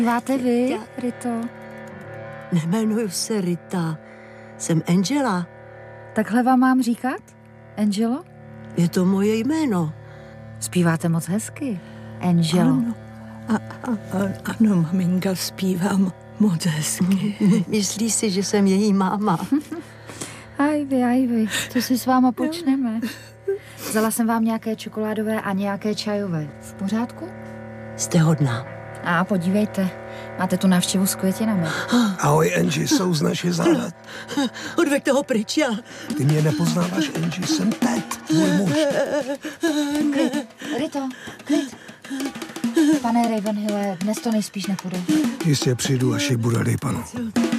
Zpíváte vy, Rito? Nejmenuji se Rita. Jsem Angela. Takhle vám mám říkat? Angelo? Je to moje jméno. Zpíváte moc hezky. Angelo. Ano, maminka, zpívám moc hezky. Myslí si, že jsem její máma. Aj vy, co si s váma počneme? Vzala jsem vám nějaké čokoládové a nějaké čajové. V pořádku? Jste hodná. A podívejte, máte tu návštěvu s květinami. Ahoj, Angie, souznáš je zádat. Odveďte ho pryč, já. Ty mě nepoznáváš, Angie, jsem Ted, tvůj muž. Klid, Rito, klid. Pane Ravenhille, dnes to nejspíš nepůjde. Jistě přijdu, až ji bude, panu.